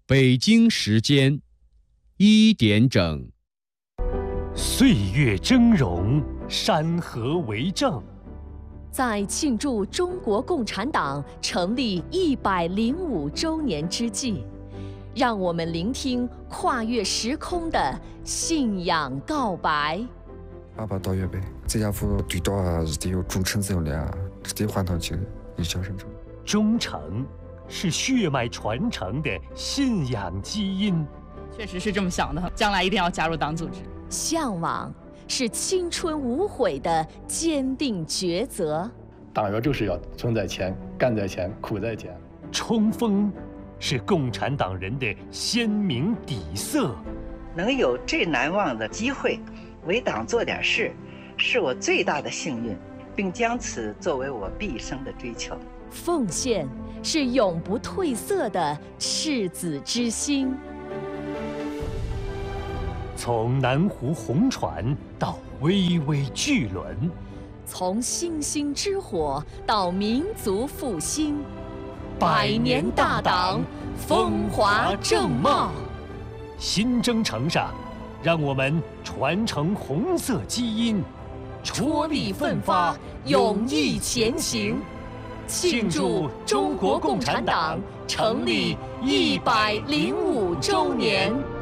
北京时间1点整。 岁月峥嵘，山河为证。 在庆祝中国共产党成立105周年之际，让我们聆听跨越时空的信仰告白。 爸爸到月呗，这家伙对到啊是得有忠诚这样的啊，是得换到起一小生成。 忠诚是血脉传承的信仰基因。 确实是这么想的，将来一定要加入党组织。 向往是青春无悔的坚定抉择。 党员就是要存在前，干在前，苦在前。 冲锋是共产党人的鲜明底色。 能有这难忘的机会，为党做点事，是我最大的幸运，并将此作为我毕生的追求。 奉献是永不褪色的赤子之心。 从南湖红船到巍巍巨轮， 从星星之火到民族复兴，100年大党，风华正茂。 新征程上，让我们传承红色基因， 踔厉奋发，勇毅前行，庆祝中国共产党成立105周年。